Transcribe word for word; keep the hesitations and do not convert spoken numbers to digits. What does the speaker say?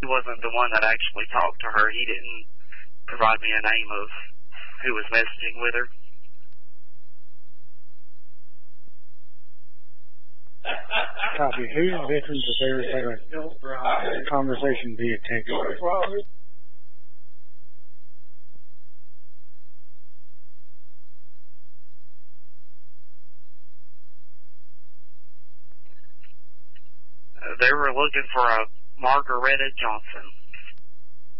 he wasn't the one that actually talked to her. He didn't provide me a name of who was messaging with her. Copy. Who in Veterans Affairs had a conversation via text? Uh, they were looking for a Margaretta Johnson.